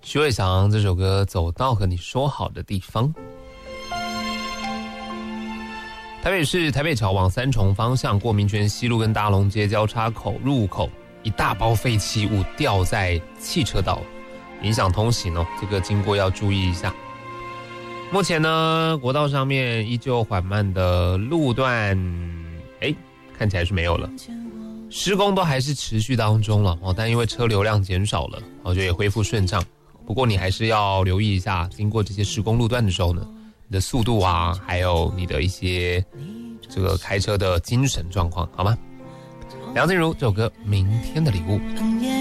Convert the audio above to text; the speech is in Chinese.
徐伟翔这首歌《走到和你说好的地方》。台北市台北桥往三重方向过民权西路跟大龙街交叉口入口，一大包废弃物掉在汽车道，影响通行哦，这个经过要注意一下。目前呢，国道上面依旧缓慢的路段，看起来是没有了，施工都还是持续当中了哦，但因为车流量减少了，就也恢复顺畅。不过你还是要留意一下，经过这些施工路段的时候呢，你的速度啊，还有你的一些这个开车的精神状况，好吗？梁静茹这首歌《明天的礼物》。